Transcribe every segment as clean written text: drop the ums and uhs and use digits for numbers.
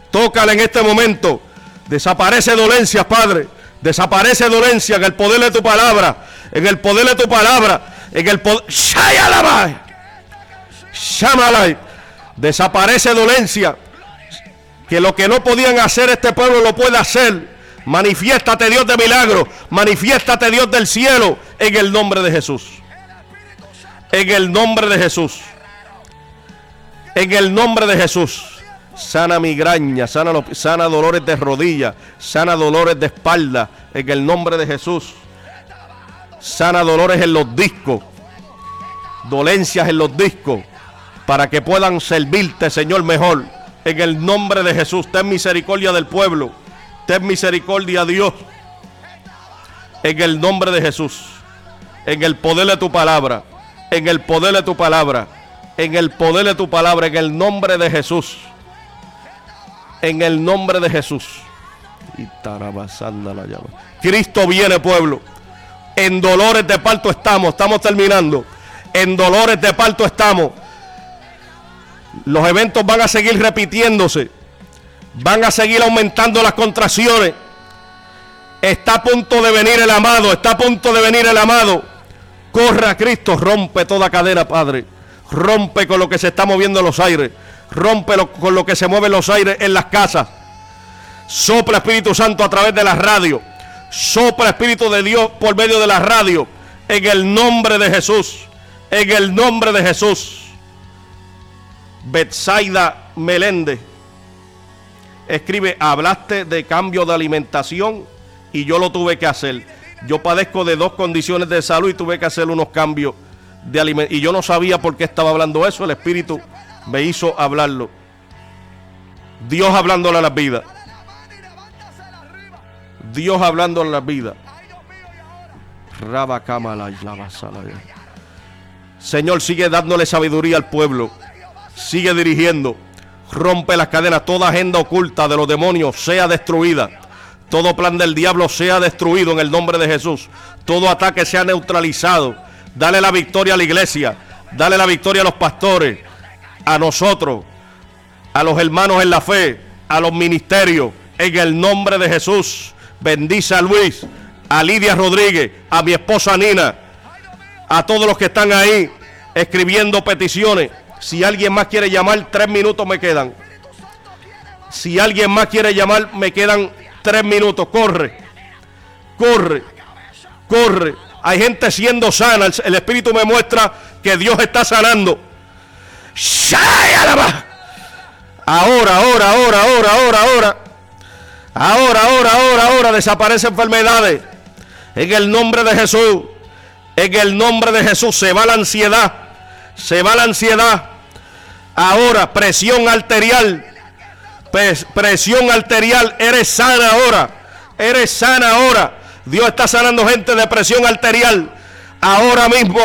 Tócala en este momento. Desaparece dolencias, Padre. Desaparece dolencia en el poder de tu palabra. En el poder de tu palabra. En el poder. Shamalai. Desaparece dolencia. Que lo que no podían hacer este pueblo lo puede hacer. Manifiéstate, Dios de milagros. Manifiéstate, Dios del cielo. En el nombre de Jesús. En el nombre de Jesús. En el nombre de Jesús. Sana migraña, sana dolores de rodilla, sana dolores de espalda, en el nombre de Jesús. Sana dolores en los discos, dolencias en los discos, para que puedan servirte, Señor, mejor. En el nombre de Jesús, ten misericordia del pueblo, ten misericordia, Dios. En el nombre de Jesús, en el poder de tu palabra, en el poder de tu palabra, en el poder de tu palabra, en el nombre de Jesús. En el nombre de Jesús. Cristo viene, pueblo. En dolores de parto estamos terminando. En dolores de parto estamos. Los eventos van a seguir repitiéndose. Van a seguir aumentando las contracciones. Está a punto de venir el amado. Está a punto de venir el amado. Corre a Cristo. Rompe toda cadena, Padre. Rompe con lo que se está moviendo en los aires. Rómpelo con lo que se mueve en los aires en las casas. Sopla, Espíritu Santo, a través de la radio. Sopla, Espíritu de Dios, por medio de la radio. En el nombre de Jesús. En el nombre de Jesús. Betsaida Meléndez escribe: hablaste de cambio de alimentación y yo lo tuve que hacer. Yo padezco de 2 condiciones de salud y tuve que hacer unos cambios de alimentación. Y yo no sabía por qué estaba hablando eso. El Espíritu me hizo hablarlo. Dios hablándole a las vidas. Dios hablándole a las vidas. Señor, sigue dándole sabiduría al pueblo. Sigue dirigiendo. Rompe las cadenas. Toda agenda oculta de los demonios sea destruida. Todo plan del diablo sea destruido en el nombre de Jesús. Todo ataque sea neutralizado. Dale la victoria a la iglesia. Dale la victoria a los pastores, a nosotros, a los hermanos en la fe, a los ministerios, en el nombre de Jesús. Bendice a Luis, a Lidia Rodríguez, a mi esposa Nina, a todos los que están ahí escribiendo peticiones. Si alguien más quiere llamar, 3 minutos me quedan. Si alguien más quiere llamar, me quedan 3 minutos. Corre, corre, corre. Hay gente siendo sana. El Espíritu me muestra que Dios está sanando. Ahora desaparece enfermedades en el nombre de Jesús. En el nombre de Jesús se va la ansiedad. Se va la ansiedad. Ahora presión arterial. Presión arterial. Eres sana ahora. Eres sana ahora. Dios está sanando gente de presión arterial. Ahora mismo,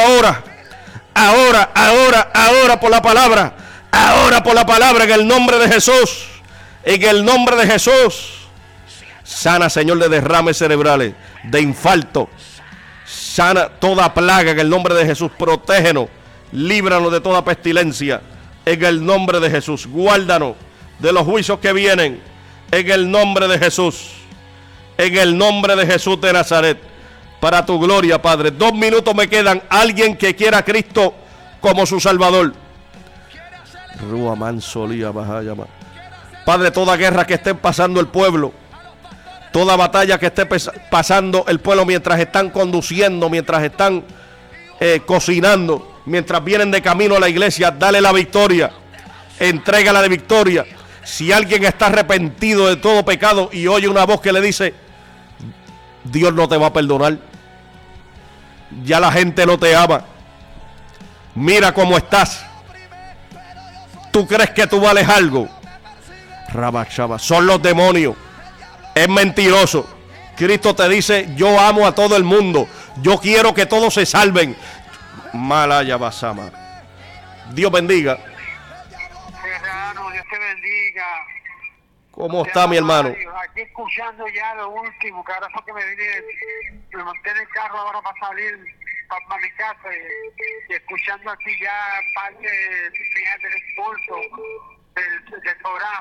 ahora por la palabra. Ahora por la palabra, en el nombre de Jesús. En el nombre de Jesús. Sana, Señor, de derrames cerebrales, de infarto. Sana toda plaga en el nombre de Jesús. Protégenos, líbranos de toda pestilencia en el nombre de Jesús. Guárdanos de los juicios que vienen en el nombre de Jesús. En el nombre de Jesús de Nazaret. Para tu gloria, Padre. 2 minutos me quedan. Alguien que quiera a Cristo como su Salvador. Padre, toda guerra que esté pasando el pueblo, toda batalla que esté pasando el pueblo mientras están conduciendo, mientras están cocinando, mientras vienen de camino a la iglesia, dale la victoria, entrégala de victoria. Si alguien está arrepentido de todo pecado y oye una voz que le dice: Dios no te va a perdonar, ya la gente no te ama, mira cómo estás, tú crees que tú vales algo, son los demonios, es mentiroso. Cristo te dice: yo amo a todo el mundo, yo quiero que todos se salven. Malaya Basama. Dios bendiga. Serrano, Dios te bendiga. ¿Cómo está, mi hermano? Aquí escuchando ya lo último, que ahora fue que me monté en el carro ahora para salir para mi casa y escuchando aquí ya parte final del expulso del programa.